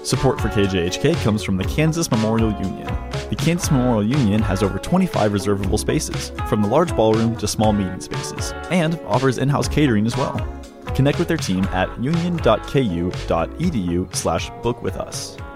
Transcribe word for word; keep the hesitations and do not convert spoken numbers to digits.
Support for K J H K comes from the Kansas Memorial Union. The Kansas Memorial Union has over twenty-five reservable spaces, from the large ballroom to small meeting spaces, and offers in-house catering as well. Connect with their team at union dot k u dot e d u slash book with us.